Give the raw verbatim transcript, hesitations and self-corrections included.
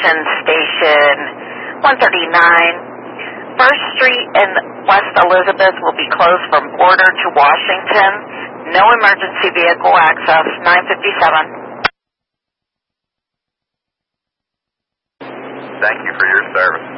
Station one thirty-nine. First Street and West Elizabeth will be closed from Border to Washington. No emergency vehicle access, nine fifty-seven. Thank you for your service.